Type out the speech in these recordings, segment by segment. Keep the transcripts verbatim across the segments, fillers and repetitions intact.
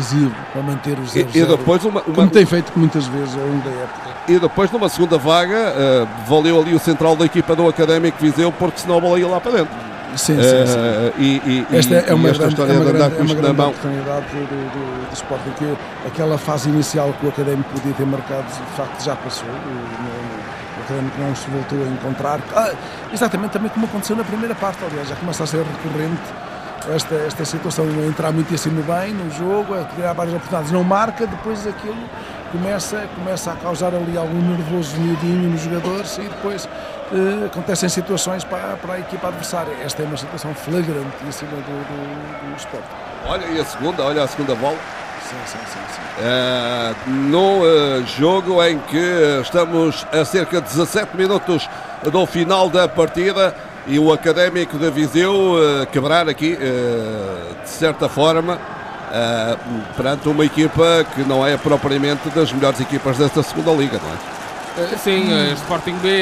decisivo para manter os zero e, e depois uma, uma... como tem feito muitas vezes ao longo da época. E depois numa segunda vaga uh, valeu ali o central da equipa do Académico Viseu, porque senão a bola ia lá para dentro. Sim, sim, sim. Uh, e, e, esta é uma e esta grande, história é uma de andar grande, com é uma isto grande na mão. oportunidade do, do, do Sporting, que aquela fase inicial que o Académico podia ter marcado, de facto já passou. O Académico não se voltou a encontrar. Ah, exatamente também como aconteceu na primeira parte, aliás, já começa a ser recorrente esta, esta situação, a entrar muitíssimo bem no jogo, a criar várias oportunidades, não marca, depois aquilo começa, começa a causar ali algum nervoso miudinho nos jogadores e depois eh, acontecem situações para, para a equipa adversária. Esta é uma situação flagrantíssima do, do, do Sporting. Olha, e a segunda, olha a segunda bola. Sim, sim, sim, sim. Uh, no uh, jogo em que estamos a cerca de dezassete minutos do final da partida e o Académico de Viseu uh, quebrar aqui, uh, de certa forma, uh, perante uma equipa que não é propriamente das melhores equipas desta segunda liga, não é? Sim, o Sporting B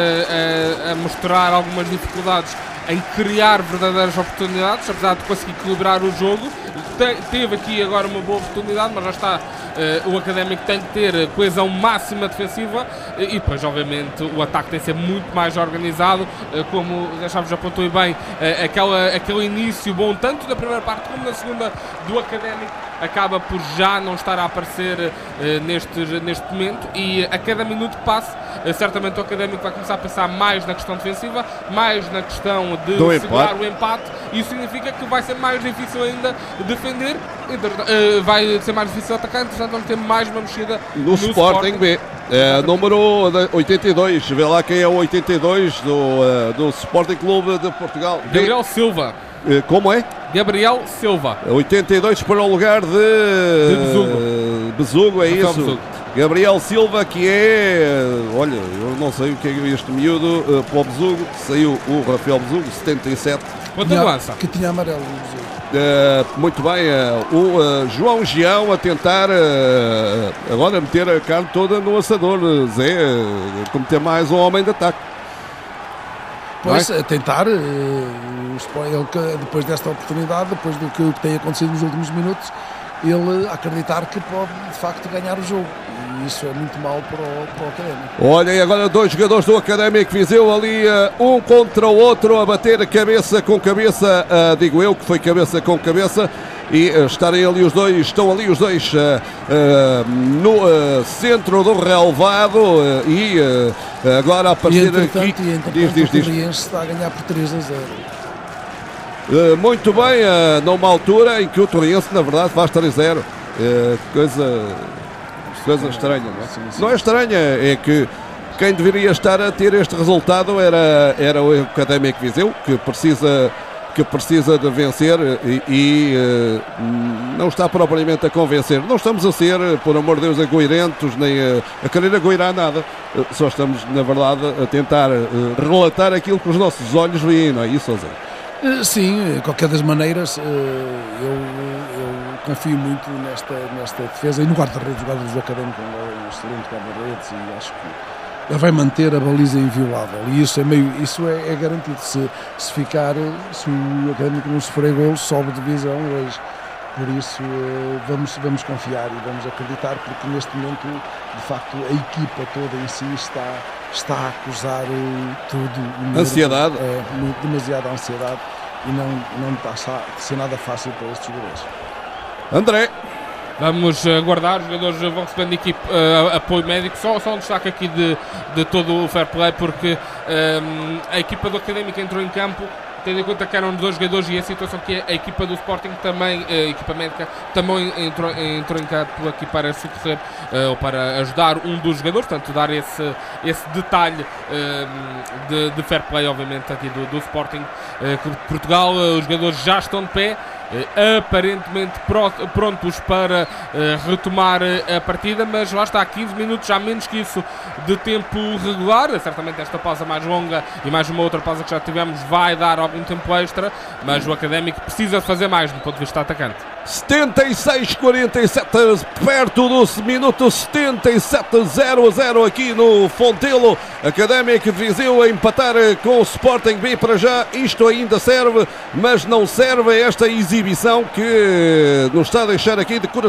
a, a, a mostrar algumas dificuldades em criar verdadeiras oportunidades, apesar de conseguir equilibrar o jogo. Te, teve aqui agora uma boa oportunidade, mas já está, uh, o Académico tem que ter coesão máxima defensiva e depois obviamente o ataque tem que ser muito mais organizado, uh, como já Chaves apontou bem, uh, aquela, aquele início bom tanto da primeira parte como na segunda do Académico acaba por já não estar a aparecer uh, neste, neste momento, e a cada minuto que passa uh, certamente o Académico vai começar a pensar mais na questão defensiva, mais na questão de do segurar empate. o empate. Isso significa que vai ser mais difícil ainda defender, uh, vai ser mais difícil atacar, portanto vamos ter mais uma mexida no, no Sporting, Sporting B. É, número oitenta e dois, vê lá quem é o oitenta e dois do, uh, do Sporting Clube de Portugal. Gabriel Silva. Uh, como é? Gabriel Silva. oitenta e dois para o lugar de, de Besugo. Uh, Besugo, é Rafael isso. Besugo. Gabriel Silva, que é, olha, eu não sei o que é este miúdo, uh, para o Besugo, saiu o Rafael Besugo, setenta e sete. Ponta de lança. Que tinha amarelo no Besugo. Uh, muito bem, uh, o uh, João Gião a tentar uh, agora meter a carne toda no assador, uh, Zé, uh, como ter mais um homem de ataque. Pois, a tentar, uh, ele, depois desta oportunidade, depois do que, que tem acontecido nos últimos minutos, ele acreditar que pode de facto ganhar o jogo, e isso é muito mau para o, para o Académico. Olha, e agora dois jogadores do Académico Viseu ali, uh, um contra o outro, a bater cabeça com cabeça, uh, digo eu que foi cabeça com cabeça, e uh, estarem ali os dois, estão ali os dois uh, uh, no uh, centro do relvado, uh, e uh, agora a partir e entretanto, aqui e entretanto, diz, diz, o diz. Torriense está a ganhar por três a zero. Uh, muito bem, uh, numa altura em que o Torriense na verdade faz três a zero, uh, coisa, coisa estranha, não é? Sim, sim. Não é estranha, é que quem deveria estar a ter este resultado era, era o Académico Viseu, que precisa, que precisa de vencer e, e uh, não está propriamente a convencer. Não estamos a ser, por amor de Deus, agoirentos, nem a, a querer agoirar nada, uh, só estamos na verdade a tentar uh, relatar aquilo que os nossos olhos veem, não é isso, Zé? Sim, de qualquer das maneiras, eu, eu confio muito nesta, nesta defesa e no guarda-redes. O guarda-redes do Académico é um excelente guarda-redes e acho que ele vai manter a baliza inviolável, e isso é, meio, isso é, é garantido. Se, se ficar, se o Académico não sofrer gol, sobe divisão hoje. Por isso vamos, vamos confiar e vamos acreditar, porque neste momento de facto a equipa toda em si está, está a acusar tudo. Ansiedade. É, demasiada ansiedade, e não, não está a ser nada fácil para estes jogadores. André. Vamos aguardar, os jogadores vão recebendo equipe, uh, apoio médico. Só, só um destaque aqui de, de todo o fair play, porque um, a equipa do Académico entrou em campo tendo em conta que eram dois jogadores, e a situação que é a equipa do Sporting também, a equipa médica também entrou, entrou em campo aqui para socorrer uh, ou para ajudar um dos jogadores, portanto dar esse, esse detalhe uh, de, de fair play, obviamente, aqui do, do Sporting uh, Clube de Portugal. Uh, os jogadores já estão de pé, Uh, aparentemente prontos para uh, retomar uh, a partida, mas lá está, quinze minutos, já menos que isso de tempo regular. Certamente esta pausa mais longa e mais uma outra pausa que já tivemos vai dar algum tempo extra, mas o Académico precisa fazer mais do ponto de vista atacante. setenta e seis a quarenta e sete, perto do minuto setenta e sete, zero a zero aqui no Fontelo. Académico de Viseu a empatar com o Sporting B. Para já isto ainda serve, mas não serve esta exibição que nos está a deixar aqui de coração.